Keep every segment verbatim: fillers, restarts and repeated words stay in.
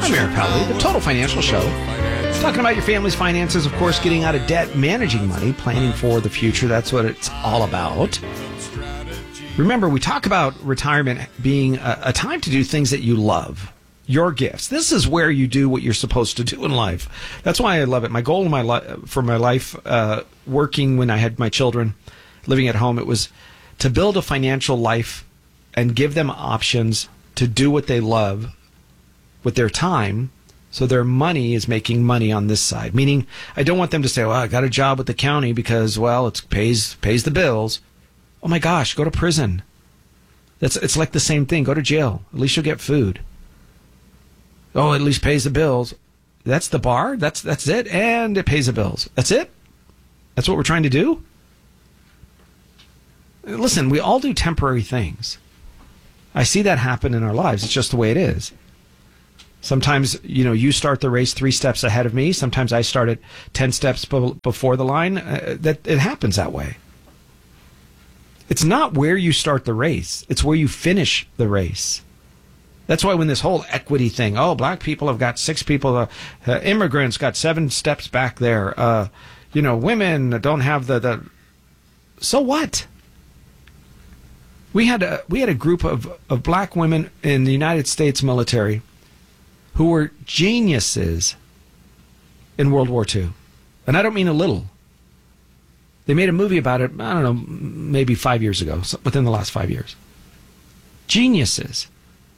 I'm Eric Howley, the Total Financial Show. Talking about your family's finances, of course, getting out of debt, managing money, planning for the future. That's what it's all about. Remember, we talk about retirement being a, a time to do things that you love. Your gifts. This is where you do what you're supposed to do in life. That's why I love it. My goal in my li- for my life, uh, working when I had my children, living at home, it was to build a financial life and give them options to do what they love with their time, so their money is making money on this side. Meaning, I don't want them to say, well, I got a job with the county because, well, it pays pays the bills. Oh my gosh, go to prison. That's It's like the same thing. Go to jail. At least you'll get food. Oh, at least pays the bills. That's the bar? That's that's it? And it pays the bills. That's it? That's what we're trying to do? Listen, we all do temporary things. I see that happen in our lives. It's just the way it is. Sometimes, you know, you start the race three steps ahead of me. Sometimes I start at ten steps be- before the line. Uh, that it happens that way. It's not where you start the race. It's where you finish the race. That's why when this whole equity thing, oh, black people have got six people, uh, uh, immigrants got seven steps back there. Uh, you know, women don't have the, the... So what? We had a, we had a group of, of black women in the United States military who were geniuses in World War Two. And I don't mean a little. They made a movie about it, I don't know, maybe five years ago, within the last five years. Geniuses.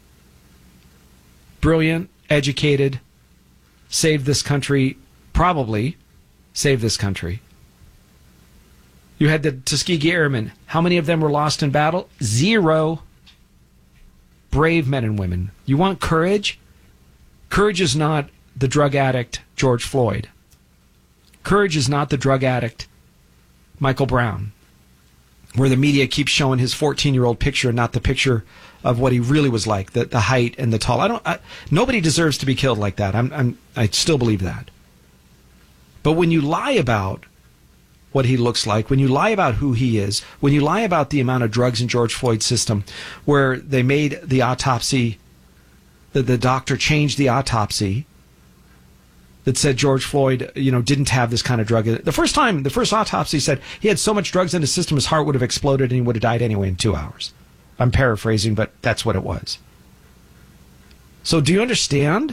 Brilliant, educated, saved this country, probably saved this country. You had the Tuskegee Airmen. How many of them were lost in battle? Zero. Brave men and women. You want courage? Courage is not the drug addict George Floyd. Courage is not the drug addict Michael Brown, where the media keeps showing his fourteen-year-old picture and not the picture of what he really was like, the, the height and the tall. I don't. I, nobody deserves to be killed like that. I'm, I'm, I still believe that. But when you lie about what he looks like, when you lie about who he is, when you lie about the amount of drugs in George Floyd's system, where they made the autopsy, the, the doctor changed the autopsy that said George Floyd, you know, didn't have this kind of drug. The first time, the first autopsy said he had so much drugs in his system, his heart would have exploded and he would have died anyway in two hours. I'm paraphrasing, but that's what it was. So do you understand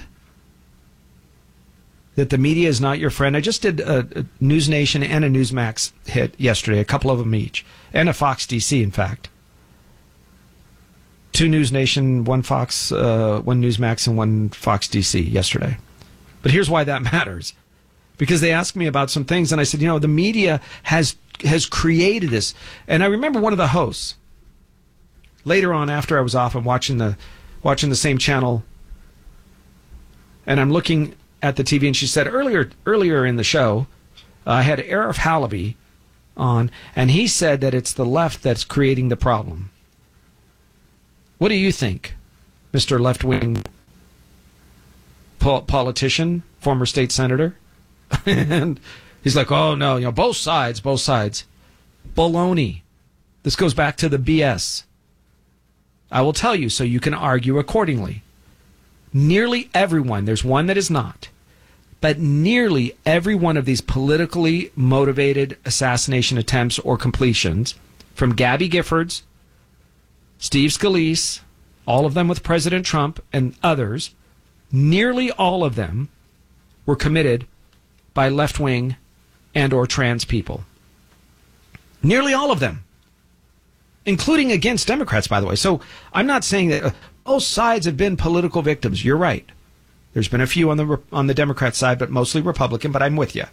that the media is not your friend? I just did a, a News Nation and a Newsmax hit yesterday, a couple of them each, and a Fox D C, in fact. Two News Nation, one Fox, uh, one Newsmax, and one Fox D C yesterday. But here's why that matters. Because they asked me about some things, and I said, you know, the media has has created this. And I remember one of the hosts, later on after I was off, I'm watching the, watching the same channel, and I'm looking at the T V, and she said, earlier earlier in the show, uh, I had Arif Halaby on, and he said that it's the left that's creating the problem. What do you think, Mister Left-wing po- politician, former state senator? And he's like, oh, no, you know, both sides, both sides. Baloney. This goes back to the B S. I will tell you so you can argue accordingly. Nearly everyone, there's one that is not, but nearly every one of these politically motivated assassination attempts or completions, from Gabby Giffords, Steve Scalise, all of them with President Trump and others, nearly all of them were committed by left-wing and or trans people. Nearly all of them. Including against Democrats, by the way. So I'm not saying that uh, both sides have been political victims. You're right. There's been a few on the on the Democrat side, but mostly Republican, but I'm with you.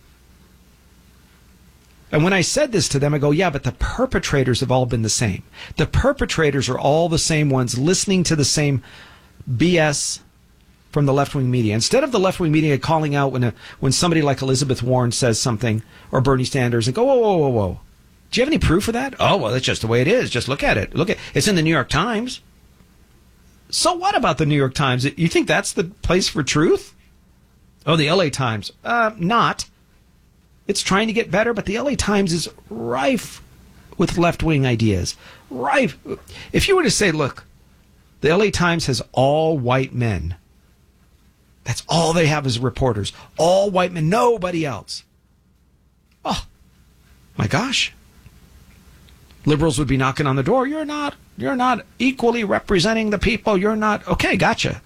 And when I said this to them, I go, yeah, but the perpetrators have all been the same. The perpetrators are all the same ones listening to the same B S from the left-wing media. Instead of the left-wing media calling out when a, when somebody like Elizabeth Warren says something, or Bernie Sanders, and go, whoa, whoa, whoa, whoa. Do you have any proof of that? Oh, well, that's just the way it is. Just look at it. Look at it's in the New York Times. So what about the New York Times? You think that's the place for truth? Oh, the L A Times. Uh, not. It's trying to get better, but the L A Times is rife with left-wing ideas. Rife. If you were to say, look, the L A Times has all white men, That's all they have is reporters. All white men, nobody else. Oh, my gosh. Liberals would be knocking on the door. You're not, you're not equally representing the people. You're not. Okay, gotcha.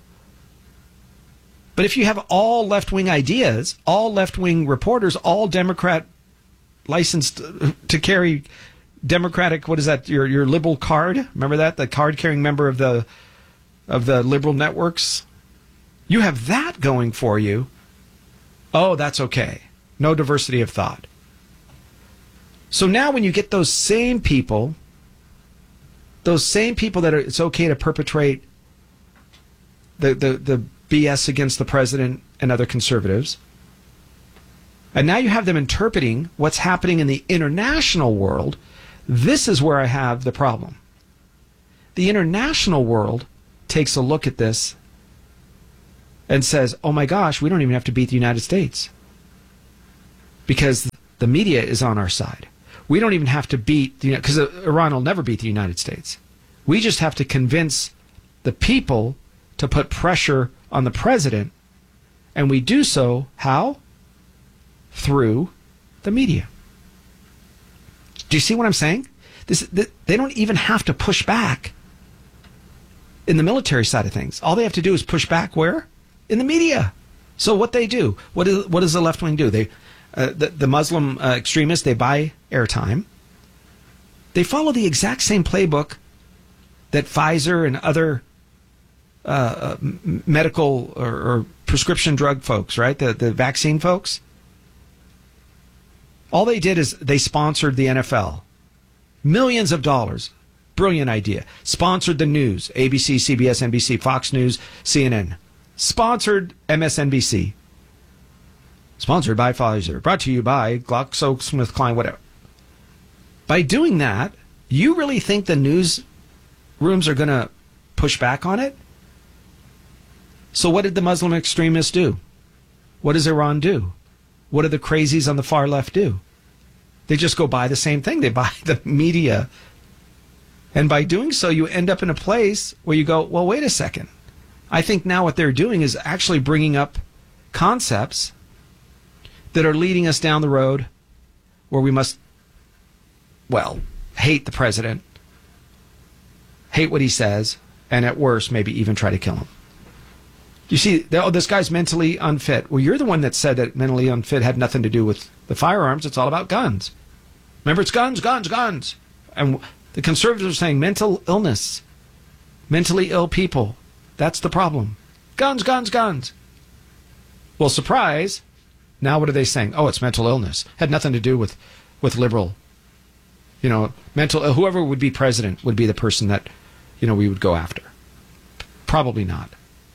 But if you have all left-wing ideas, all left-wing reporters, all Democrat licensed to carry Democratic, what is that, your your liberal card? Remember that? The card-carrying member of the of the liberal networks? You have that going for you. Oh, that's okay. No diversity of thought. So now when you get those same people, those same people that are, it's okay to perpetrate the, the, the B S against the president and other conservatives, and now you have them interpreting what's happening in the international world, this is where I have the problem. The international world takes a look at this and says, oh my gosh, we don't even have to beat the United States because the media is on our side. We don't even have to beat, the because Iran will never beat the United States. We just have to convince the people to put pressure on the president, and we do so, how? Through the media. Do you see what I'm saying? This, they don't even have to push back in the military side of things. All they have to do is push back where? In the media. So what they do, what, is, what does the left wing do? They, uh, the, the Muslim uh, extremists, they buy airtime. They follow the exact same playbook that Pfizer and other uh, medical or, or prescription drug folks, right? The, the vaccine folks. All they did is they sponsored the N F L. Millions of dollars. Brilliant idea. Sponsored the news. A B C, C B S, N B C, Fox News, C N N. Sponsored M S N B C. Sponsored by Pfizer. Brought to you by GlaxoSmithKline, whatever. By doing that, you really think the news rooms are going to push back on it? So what did the Muslim extremists do? What does Iran do? What do the crazies on the far left do? They just go buy the same thing. They buy the media. And by doing so, you end up in a place where you go, well, wait a second. I think now what they're doing is actually bringing up concepts that are leading us down the road where we must, well, hate the president, hate what he says, and at worst, maybe even try to kill him. You see, oh, this guy's mentally unfit. Well, you're the one that said that mentally unfit had nothing to do with the firearms. It's all about guns. Remember, it's guns, guns, guns. And the conservatives are saying mental illness, mentally ill people. That's the problem. Guns, guns, guns. Well, surprise. Now what are they saying? Oh, it's mental illness. Had nothing to do with, with liberal. You know, mental, whoever would be president would be the person that, you know, we would go after. Probably not.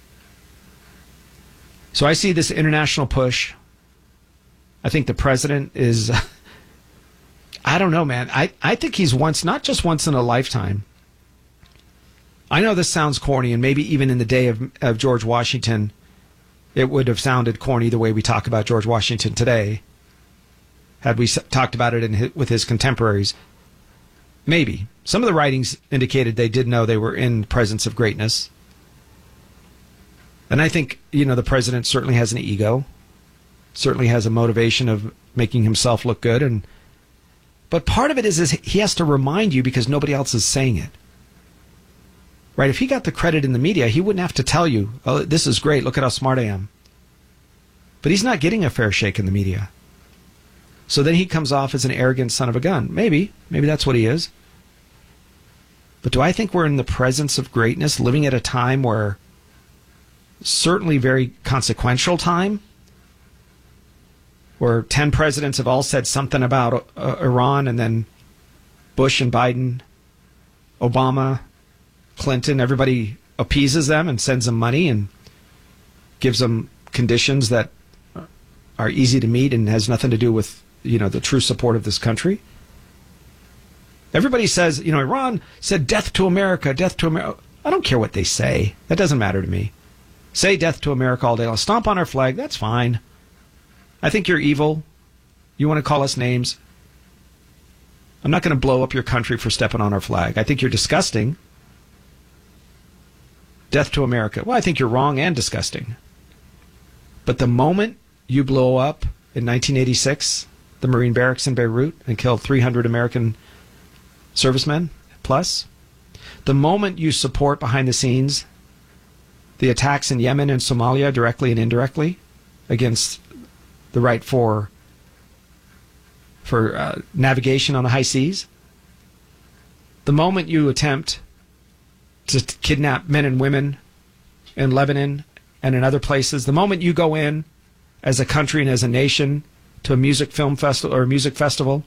So I see this international push. I think the president is, I don't know, man. I, I think he's once, not just once in a lifetime. I know this sounds corny, and maybe even in the day of, of George Washington, it would have sounded corny the way we talk about George Washington today, had we talked about it in his, with his contemporaries. Maybe. Some of the writings indicated they did know they were in presence of greatness. And I think, you know, the president certainly has an ego, certainly has a motivation of making himself look good. And but part of it is, is he has to remind you because nobody else is saying it. Right? If he got the credit in the media, he wouldn't have to tell you, oh, this is great, look at how smart I am. But he's not getting a fair shake in the media. So then he comes off as an arrogant son of a gun. Maybe. Maybe that's what he is. But do I think we're in the presence of greatness, living at a time where certainly very consequential time, where ten presidents have all said something about uh, Iran, and then Bush and Biden, Obama, Clinton, everybody appeases them and sends them money and gives them conditions that are easy to meet and has nothing to do with, you know, the true support of this country. Everybody says, you know, Iran said death to America, death to America. I don't care what they say. That doesn't matter to me. Say death to America all day long. Stomp on our flag. That's fine. I think you're evil. You want to call us names. I'm not going to blow up your country for stepping on our flag. I think you're disgusting. Death to America. Well, I think you're wrong and disgusting. But the moment you blow up in nineteen eighty-six, the Marine barracks in Beirut, and killed three hundred American servicemen plus, the moment you support behind the scenes the attacks in Yemen and Somalia directly and indirectly against the right for for uh, navigation on the high seas, the moment you attempt to t- kidnap men and women in Lebanon and in other places, the moment you go in as a country and as a nation to a music film festival or a music festival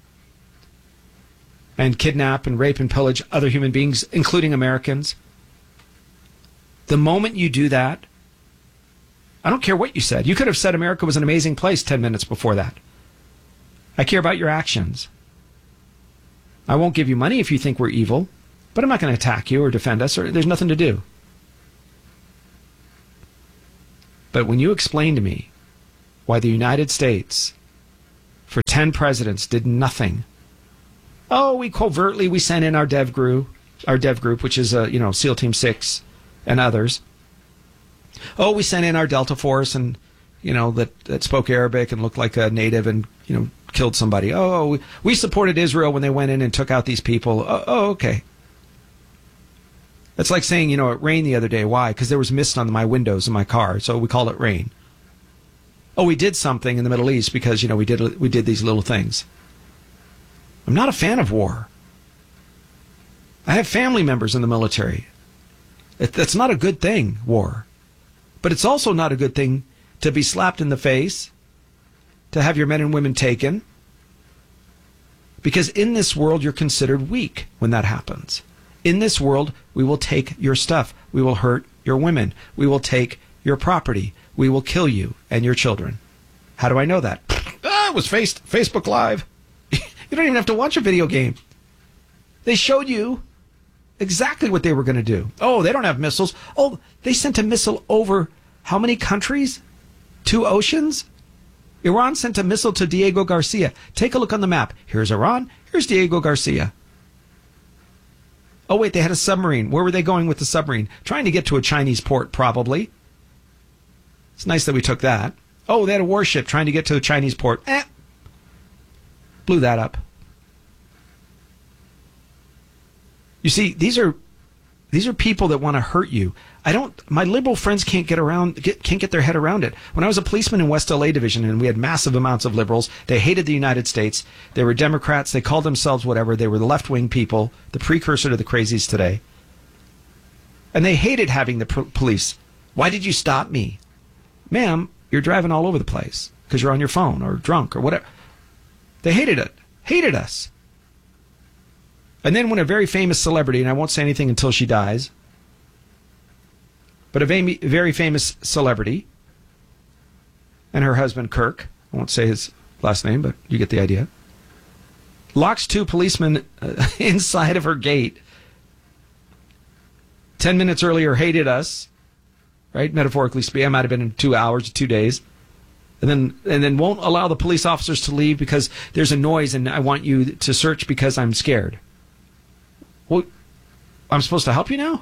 and kidnap and rape and pillage other human beings, including Americans, the moment you do that, I don't care what you said. You could have said America was an amazing place ten minutes before that. I care about your actions. I won't give you money if you think we're evil, but I'm not going to attack you or defend us, or there's nothing to do. But when you explain to me why the United States, for ten presidents, did nothing. Oh, we covertly, we sent in our dev group, our dev group, which is, uh, you know, SEAL Team six and others. Oh, we sent in our Delta Force and, you know, that, that spoke Arabic and looked like a native and, you know, killed somebody. Oh, we, we supported Israel when they went in and took out these people. Oh, oh, okay. That's like saying, you know, it rained the other day. Why? Because there was mist on my windows in my car, so we call it rain. Oh, we did something in the Middle East because, you know, we did we did these little things. I'm not a fan of war. I have family members in the military. It, that's not a good thing, war. But it's also not a good thing to be slapped in the face, to have your men and women taken, because in this world you're considered weak when that happens. In this world, we will take your stuff. We will hurt your women. We will take your property. We will kill you and your children. How do I know that? Ah, it was face, Facebook Live. You don't even have to watch a video game. They showed you exactly what they were going to do. Oh, they don't have missiles. Oh, they sent a missile over how many countries? Two oceans? Iran sent a missile to Diego Garcia. Take a look on the map. Here's Iran. Here's Diego Garcia. Oh, wait, they had a submarine. Where were they going with the submarine? Trying to get to a Chinese port, probably. It's nice that we took that. Oh, they had a warship trying to get to a Chinese port. Eh. Blew that up. You see, these are these are people that want to hurt you. I don't. My liberal friends can't get around. Get, can't get their head around it. When I was a policeman in West L A Division, and we had massive amounts of liberals, they hated the United States. They were Democrats. They called themselves whatever. They were the left-wing people, the precursor to the crazies today. And they hated having the pr- police. Why did you stop me, ma'am? You're driving all over the place because you're on your phone or drunk or whatever. They hated it. Hated us. And then when a very famous celebrity, and I won't say anything until she dies, but a very famous celebrity and her husband, Kirk, I won't say his last name, but you get the idea, locks two policemen uh, inside of her gate. Ten minutes earlier, hated us, right? Metaphorically speaking, I might have been in two hours, two days. And then and then won't allow the police officers to leave because there's a noise and I want you to search because I'm scared. Well, I'm supposed to help you now?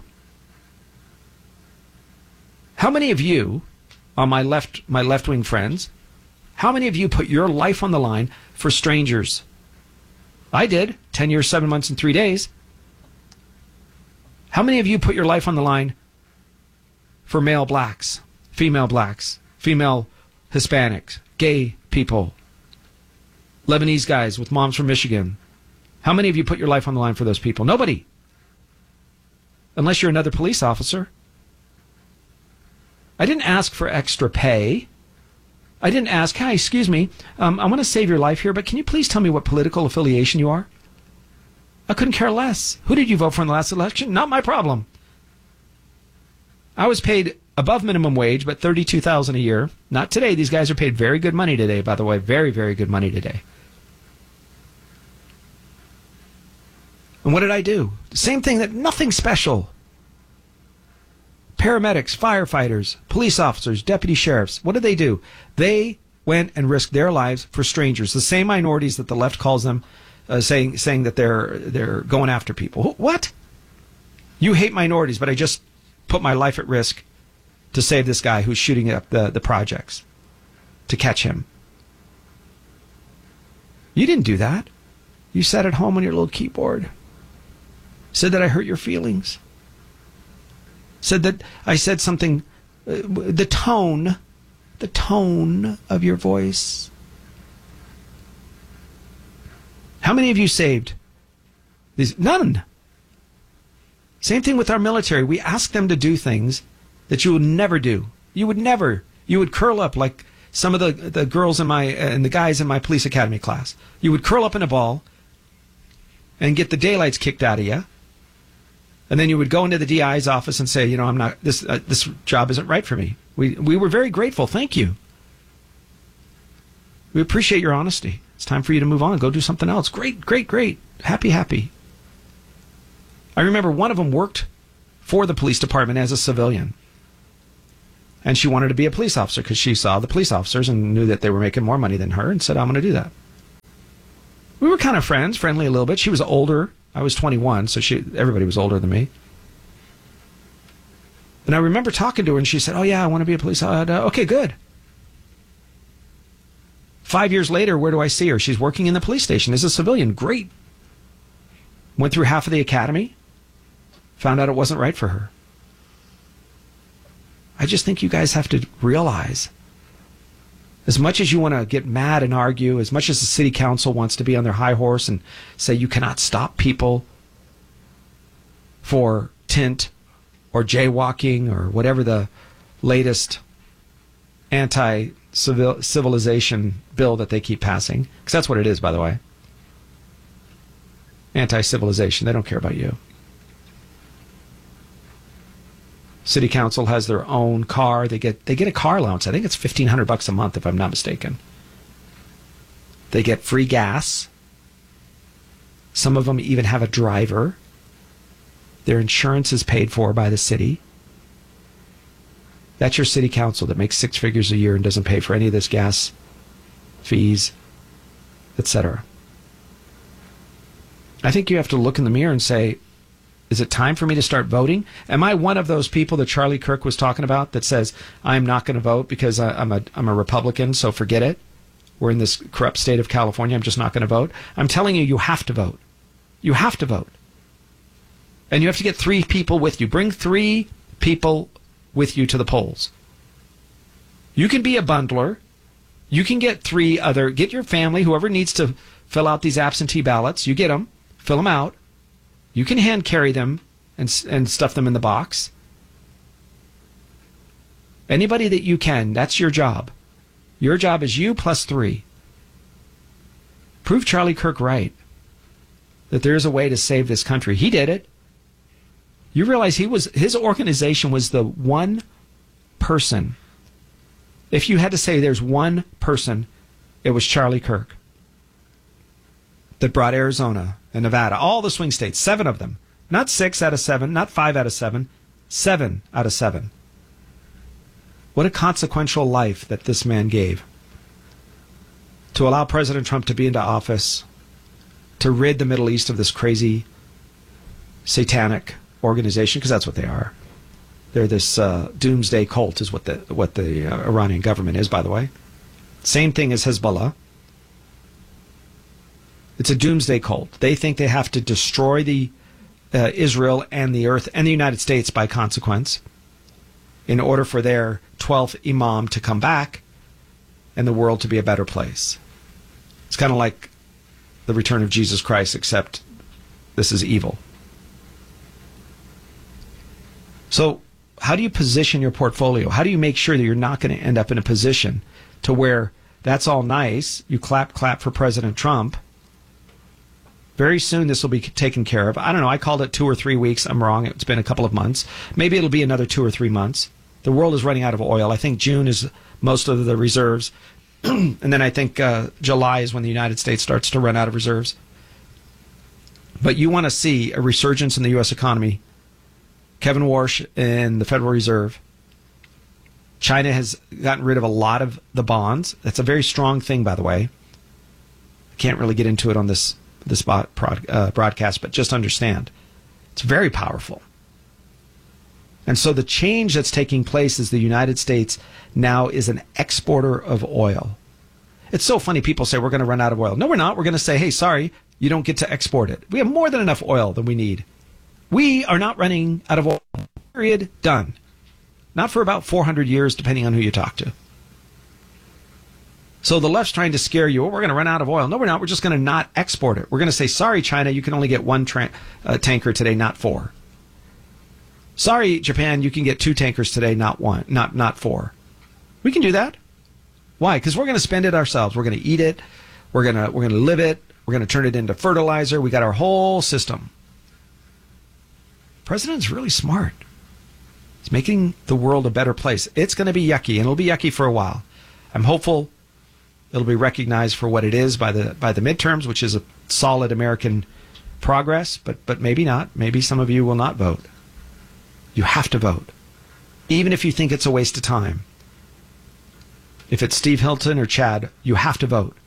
How many of you, on my left my left-wing friends, how many of you put your life on the line for strangers? I did. Ten years, seven months, and three days. How many of you put your life on the line for male blacks, female blacks, female Hispanics, gay people, Lebanese guys with moms from Michigan? How many of you put your life on the line for those people? Nobody. Unless you're another police officer. I didn't ask for extra pay. I didn't ask, hi, excuse me, um, I want to save your life here, but can you please tell me what political affiliation you are? I couldn't care less. Who did you vote for in the last election? Not my problem. I was paid above minimum wage, but thirty-two thousand dollars a year. Not today. These guys are paid very good money today, by the way. Very, very good money today. And what did I do? The same thing, that nothing special. Paramedics, firefighters, police officers, deputy sheriffs. What did they do? They went and risked their lives for strangers. The same minorities that the left calls them, uh, saying saying that they're they're going after people. What? You hate minorities, but I just put my life at risk to save this guy who's shooting up the, the projects, to catch him. You didn't do that. You sat at home on your little keyboard. Said that I hurt your feelings. Said that I said something, uh, the tone, the tone of your voice. How many of you saved? These, none. Same thing with our military. We ask them to do things that you would never do. You would never. You would curl up like some of the, the girls in my and the guys in my police academy class. You would curl up in a ball and get the daylights kicked out of you. And then you would go into the D I's office and say, you know, I'm not, this uh, this job isn't right for me. We we were very grateful. Thank you. We appreciate your honesty. It's time for you to move on. Go do something else. Great, great, great. Happy, happy. I remember one of them worked for the police department as a civilian. And she wanted to be a police officer because she saw the police officers and knew that they were making more money than her and said, I'm going to do that. We were kind of friends, friendly a little bit. She was older. I was twenty-one, so she everybody was older than me. And I remember talking to her, and she said, oh, yeah, I want to be a police officer. Uh, okay, good. Five years later, where do I see her? She's working in the police station as a civilian. Great. Went through half of the academy. Found out it wasn't right for her. I just think you guys have to realize, as much as you want to get mad and argue, as much as the city council wants to be on their high horse and say you cannot stop people for tint or jaywalking or whatever the latest anti-civilization bill that they keep passing, because that's what it is, by the way. Anti-civilization. They don't care about you. City council has their own car. They get they get a car allowance. I think it's fifteen hundred bucks a month, if I'm not mistaken. They get free gas. Some of them even have a driver. Their insurance is paid for by the city. That's your city council that makes six figures a year and doesn't pay for any of this gas, fees, et cetera. I think you have to look in the mirror and say, is it time for me to start voting? Am I one of those people that Charlie Kirk was talking about that says, I'm not going to vote because I, I'm a I'm a Republican, so forget it? We're in this corrupt state of California. I'm just not going to vote. I'm telling you, you have to vote. You have to vote. And you have to get three people with you. Bring three people with you to the polls. You can be a bundler. You can get three other, get your family, whoever needs to fill out these absentee ballots, you get them, fill them out. You can hand carry them and, and stuff them in the box. Anybody that you can, that's your job. Your job is you plus three. Prove Charlie Kirk right, that there is a way to save this country. He did it. You realize he was his organization was the one person. If you had to say there's one person, it was Charlie Kirk that brought Arizona and Nevada, all the swing states, seven of them. Not six out of seven, not five out of seven, seven out of seven. What a consequential life that this man gave. To allow President Trump to be into office, to rid the Middle East of this crazy satanic organization, because that's what they are. They're this uh, doomsday cult is what the, what the uh, Iranian government is, by the way. Same thing as Hezbollah. It's a doomsday cult. They think they have to destroy the uh, Israel and the earth and the United States by consequence in order for their twelfth imam to come back and the world to be a better place. It's kind of like the return of Jesus Christ, except this is evil. So how do you position your portfolio? How do you make sure that you're not going to end up in a position to where that's all nice, you clap, clap for President Trump, very soon this will be taken care of. I don't know, I called it two or three weeks. I'm wrong. It's been a couple of months. Maybe it'll be another two or three months. The world is running out of oil. I think June is most of the reserves. And then I think uh, July is when the United States starts to run out of reserves. But you want to see a resurgence in the U S economy. Kevin Warsh and the Federal Reserve. China has gotten rid of a lot of the bonds. That's a very strong thing, by the way. I can't really get into it on this this broad, uh, broadcast, but just understand. It's very powerful. And so the change that's taking place is the United States now is an exporter of oil. It's so funny. People say we're going to run out of oil. No, we're not. We're going to say, hey, sorry, you don't get to export it. We have more than enough oil than we need. We are not running out of oil. Period. Done. Not for about four hundred years, depending on who you talk to. So the left's trying to scare you. Oh, we're going to run out of oil. No, we're not. We're just going to not export it. We're going to say, sorry, China, you can only get one tra- uh, tanker today, not four. Sorry, Japan, you can get two tankers today, not one, not not four. We can do that. Why? Because we're going to spend it ourselves. We're going to eat it. We're going to we're going to live it. We're going to turn it into fertilizer. We got our whole system. The president's really smart. He's making the world a better place. It's going to be yucky, and it'll be yucky for a while. I'm hopeful it'll be recognized for what it is by the by the midterms, which is a solid American progress, but but maybe not. Maybe some of you will not vote. You have to vote, even if you think it's a waste of time. If it's Steve Hilton or Chad, you have to vote.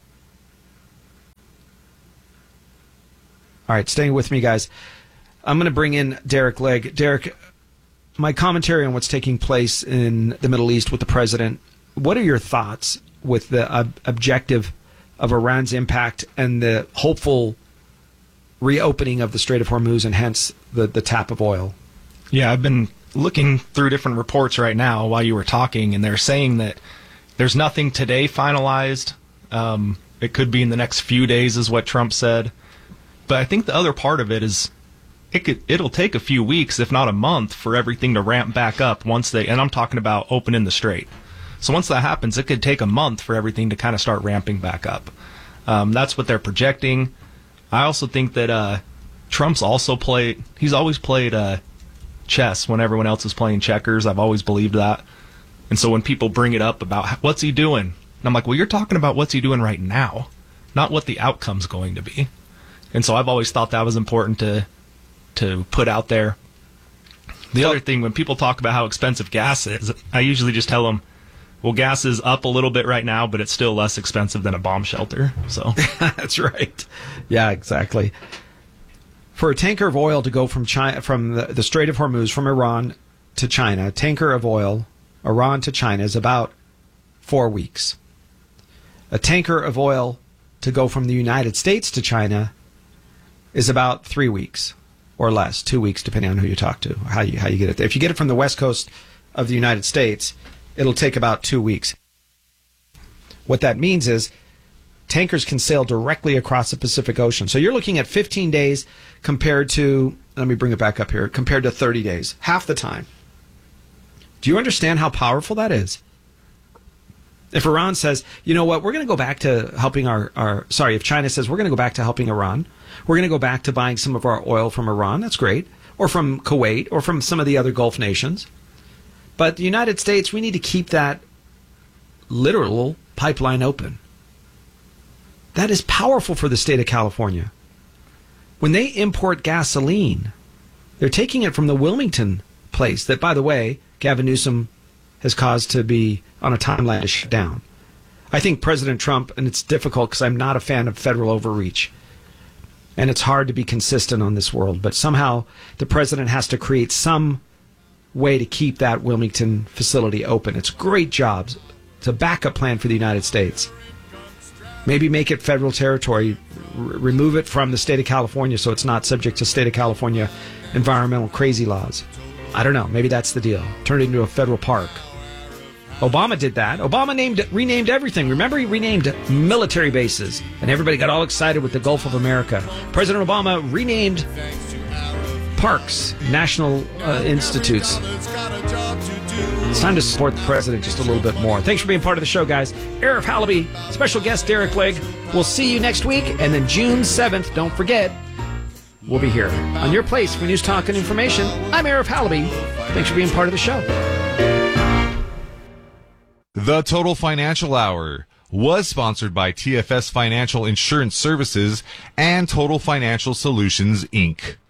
All right, staying with me, guys. I'm going to bring in Derek Legg. Derek, my commentary on what's taking place in the Middle East with the president, what are your thoughts with the uh, objective of Iran's impact and the hopeful reopening of the Strait of Hormuz and hence the, the tap of oil? Yeah, I've been looking through different reports right now while you were talking, and they're saying that there's nothing today finalized. Um, it could be in the next few days is what Trump said. But I think the other part of it is it could, it'll take a few weeks, if not a month, for everything to ramp back up once they, and I'm talking about opening the strait. So once that happens, it could take a month for everything to kind of start ramping back up. Um, that's what they're projecting. I also think that uh, Trump's also played, he's always played uh, chess when everyone else is playing checkers. I've always believed that. And so when people bring it up about what's he doing, and I'm like, well, you're talking about what's he doing right now, not what the outcome's going to be. And so I've always thought that was important to to put out there. The other thing, when people talk about how expensive gas is, I usually just tell them, well, gas is up a little bit right now, but it's still less expensive than a bomb shelter. So that's right. Yeah, exactly. For a tanker of oil to go from China, from the, the Strait of Hormuz, from Iran to China, a tanker of oil, Iran to China, is about four weeks. A tanker of oil to go from the United States to China is about three weeks or less, two weeks, depending on who you talk to, how you how you get it there. If you get it from the west coast of the United States, it'll take about two weeks. What that means is tankers can sail directly across the Pacific Ocean. So you're looking at fifteen days compared to, let me bring it back up here, compared to thirty days, half the time. Do you understand how powerful that is? If Iran says, you know what, we're going to go back to helping our, our, sorry, if China says we're going to go back to helping Iran, we're going to go back to buying some of our oil from Iran, that's great, or from Kuwait, or from some of the other Gulf nations. But the United States, we need to keep that literal pipeline open. That is powerful for the state of California. When they import gasoline, they're taking it from the Wilmington place that, by the way, Gavin Newsom has caused to be on a timeline to shut down. I think President Trump, and it's difficult because I'm not a fan of federal overreach, and it's hard to be consistent on this world, but somehow the president has to create some way to keep that Wilmington facility open. It's great jobs. It's a backup plan for the United States. Maybe make it federal territory, r- remove it from the state of California so it's not subject to state of California environmental crazy laws. I don't know. Maybe that's the deal. Turn it into a federal park. Obama did that. Obama named renamed everything. Remember, he renamed military bases, and everybody got all excited with the Gulf of America. President Obama renamed parks, national uh, institutes. It's time to support the president just a little bit more. Thanks for being part of the show, guys. Arif Halaby, special guest Derek Legg. We'll see you next week, and then June seventh, don't forget, we'll be here on your place for news, talk, and information. I'm Arif Halaby. Thanks for being part of the show. The Total Financial Hour was sponsored by T F S Financial Insurance Services and Total Financial Solutions, Incorporated.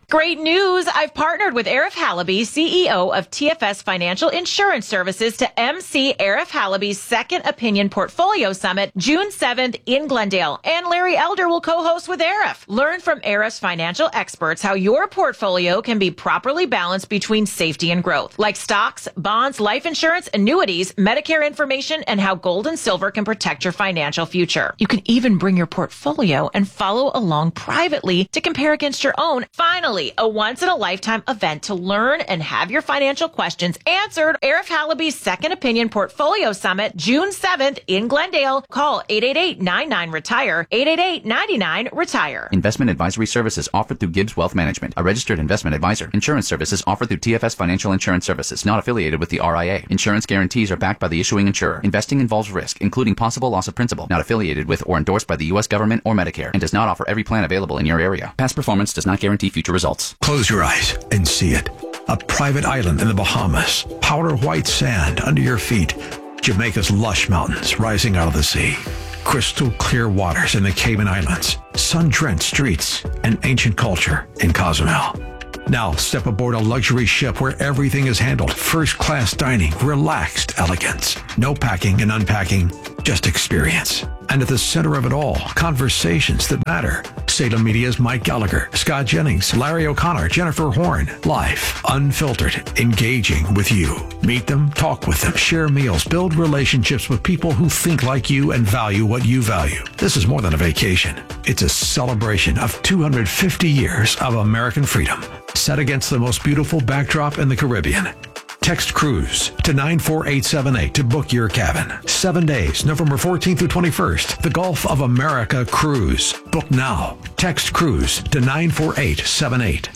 Great news! I've partnered with Arif Halaby, C E O of T F S Financial Insurance Services, to emcee Arif Halaby's Second Opinion Portfolio Summit June seventh in Glendale. And Larry Elder will co-host with Arif. Learn from Arif's financial experts how your portfolio can be properly balanced between safety and growth, like stocks, bonds, life insurance, annuities, Medicare information, and how gold and silver can protect your financial future. You can even bring your portfolio and follow along privately to compare against your own. Finally, a once-in-a-lifetime event to learn and have your financial questions answered. Arif Halaby's Second Opinion Portfolio Summit, June seventh in Glendale. Call eight eight eight, nine nine, RETIRE, eight eight eight, nine nine, RETIRE. Investment advisory services offered through Gibbs Wealth Management, a registered investment advisor. Insurance services offered through T F S Financial Insurance Services, not affiliated with the R I A. Insurance guarantees are backed by the issuing insurer. Investing involves risk, including possible loss of principal, not affiliated with or endorsed by the U S government or Medicare, and does not offer every plan available in your area. Past performance does not guarantee future results. Close your eyes and see it. A private island in the Bahamas, powder white sand under your feet, Jamaica's lush mountains rising out of the sea, crystal clear waters in the Cayman Islands, sun-drenched streets, and ancient culture in Cozumel. Now step aboard a luxury ship where everything is handled. First-class dining, relaxed elegance. No packing and unpacking, just experience. And at the center of it all, conversations that matter. Salem Media's Mike Gallagher, Scott Jennings, Larry O'Connor, Jennifer Horn. Live, unfiltered, engaging with you. Meet them, talk with them, share meals, build relationships with people who think like you and value what you value. This is more than a vacation. It's a celebration of two hundred fifty years of American freedom, set against the most beautiful backdrop in the Caribbean. Text cruise to nine four eight seven eight to book your cabin. Seven days, November fourteenth through twenty-first. The Gulf of America Cruise. Book now. Text cruise to nine four eight seven eight.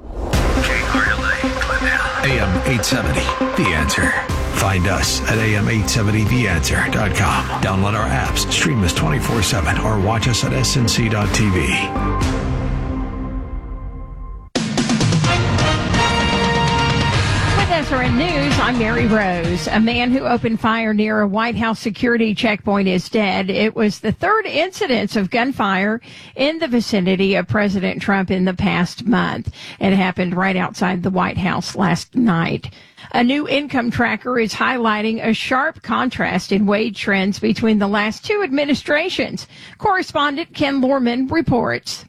A M eight seventy, The Answer. Find us at A M eight seventy the answer dot com. Download our apps, stream us twenty-four seven, or watch us at S N C dot T V. S R N News, I'm Mary Rose. A man who opened fire near a White House security checkpoint is dead. It was the third incidence of gunfire in the vicinity of President Trump in the past month. It happened right outside the White House last night. A new income tracker is highlighting a sharp contrast in wage trends between the last two administrations. Correspondent Ken Lorman reports.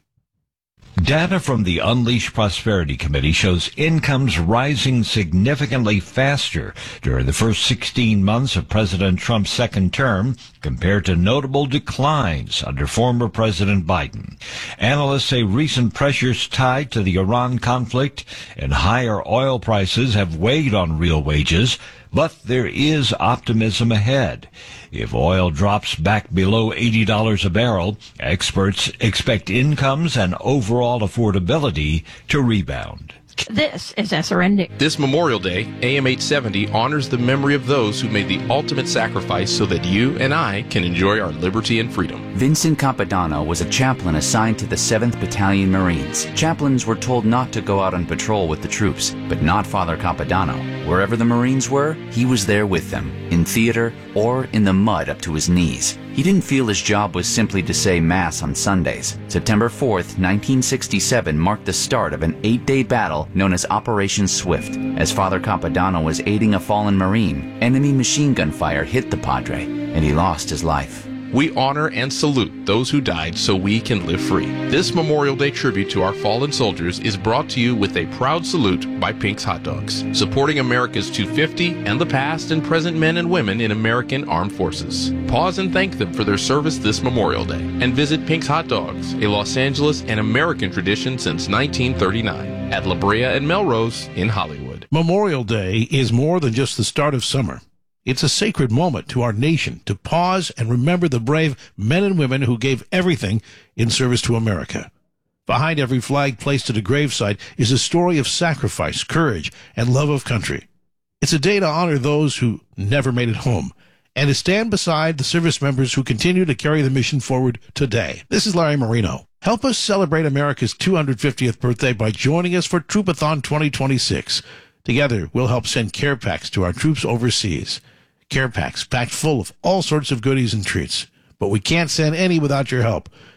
Data from the Unleash Prosperity Committee shows incomes rising significantly faster during the first sixteen months of President Trump's second term compared to notable declines under former President Biden. Analysts say recent pressures tied to the Iran conflict and higher oil prices have weighed on real wages, but there is optimism ahead. If oil drops back below eighty dollars a barrel, experts expect incomes and overall affordability to rebound. This is S R N News. This Memorial Day, A M eight seventy honors the memory of those who made the ultimate sacrifice so that you and I can enjoy our liberty and freedom. Vincent Capodanno was a chaplain assigned to the seventh Battalion Marines. Chaplains were told not to go out on patrol with the troops, but not Father Capodanno. Wherever the Marines were, he was there with them, in theater or in the mud up to his knees. He didn't feel his job was simply to say Mass on Sundays. September fourth, nineteen sixty-seven marked the start of an eight-day battle known as Operation Swift. As Father Capodanno was aiding a fallen Marine, enemy machine gun fire hit the Padre, and he lost his life. We honor and salute those who died so we can live free. This Memorial Day tribute to our fallen soldiers is brought to you with a proud salute by Pink's Hot Dogs, supporting America's two fifty and the past and present men and women in American Armed Forces. Pause and thank them for their service this Memorial Day, and visit Pink's Hot Dogs, a Los Angeles and American tradition since nineteen thirty-nine, at La Brea and Melrose in Hollywood. Memorial Day is more than just the start of summer. It's a sacred moment to our nation to pause and remember the brave men and women who gave everything in service to America. Behind every flag placed at a gravesite is a story of sacrifice, courage, and love of country. It's a day to honor those who never made it home and to stand beside the service members who continue to carry the mission forward today. This is Larry Marino. Help us celebrate America's two hundred fiftieth birthday by joining us for Troopathon twenty twenty-six. Together, we'll help send care packs to our troops overseas. Care packs packed full of all sorts of goodies and treats. But we can't send any without your help.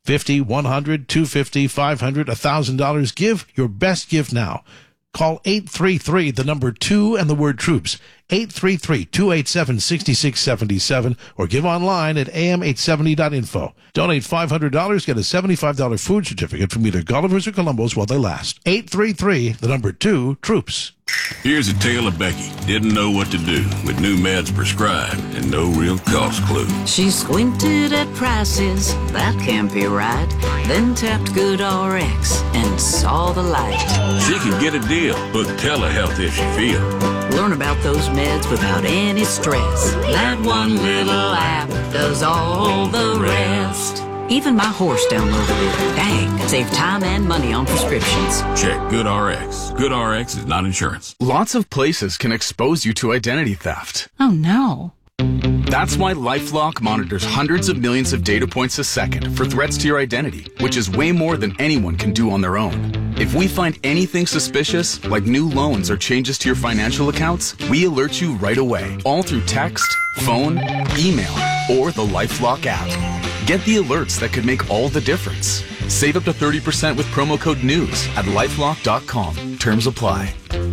fifty, one hundred, two hundred fifty, five hundred, one thousand dollars. Give your best gift now. Call eight three three, the number two, and the word troops. eight three three, two eight seven, six six seven seven, or give online at a m eight seventy dot info. Donate five hundred dollars, get a seventy-five dollars food certificate from either Gulliver's or Columbo's while they last. eight three three, the number two, troops. Here's a tale of Becky. Didn't know what to do with new meds prescribed and no real cost clue. She squinted at prices, that can't be right. Then tapped GoodRx and saw the light. She can get a deal, book telehealth if she feels. Learn about those meds without any stress. That one little app does all the rest. Even my horse downloaded it. Dang, save time and money on prescriptions. Check GoodRx. GoodRx is not insurance. Lots of places can expose you to identity theft. Oh no. That's why LifeLock monitors hundreds of millions of data points a second for threats to your identity, which is way more than anyone can do on their own. If we find anything suspicious, like new loans or changes to your financial accounts, we alert you right away, all through text, phone, email, or the LifeLock app. Get the alerts that could make all the difference. Save up to thirty percent with promo code NEWS at lifelock dot com. Terms apply.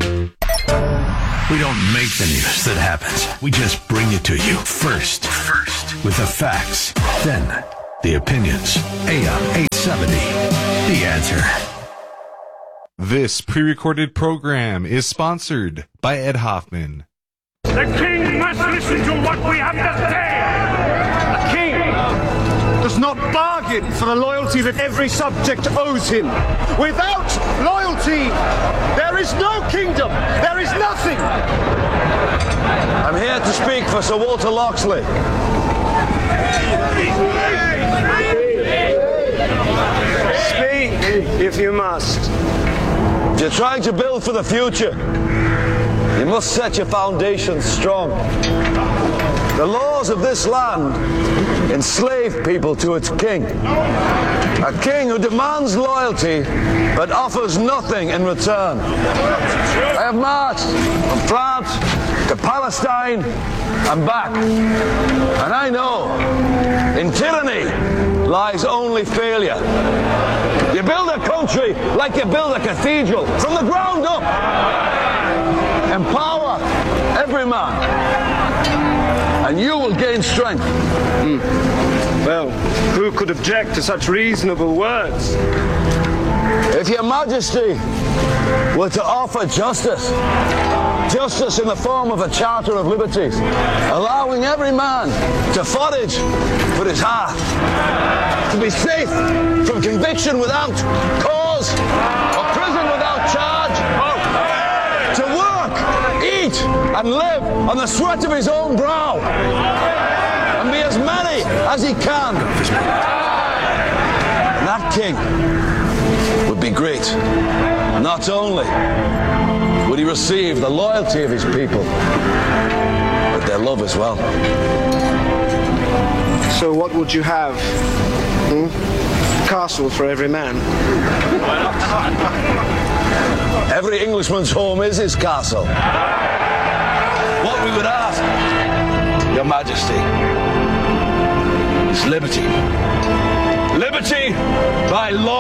We don't make the news that happens. We just bring it to you first. First. With the facts. Then the opinions. A M eight seventy. The Answer. This pre-recorded program is sponsored by Ed Hoffman. The king must listen to what we have to say. A king does not bargain for the loyalty that every subject owes him. Without loyalty, there is no kingdom. There is nothing. I'm here to speak for Sir Walter Loxley. Speak if you must. If you're trying to build for the future, you must set your foundations strong. The laws of this land enslave people to its king. A king who demands loyalty but offers nothing in return. I have marched from France to Palestine and back. And I know in tyranny lies only failure. You build a country like you build a cathedral from the ground up. Empower every man, and you will gain strength. Mm. Well, who could object to such reasonable words? If your majesty were to offer justice, justice in the form of a charter of liberties, allowing every man to forage for his hearth, to be safe from conviction without cause, or prison without charge, to work, eat, and live on the sweat of his own brow, and be as many as he can. And that king would be great. Not only would he receive the loyalty of his people, but their love as well. So what would you have? Hmm? Castle for every man. Every Englishman's home is his castle. What we would ask, Your Majesty, is liberty. Liberty by law.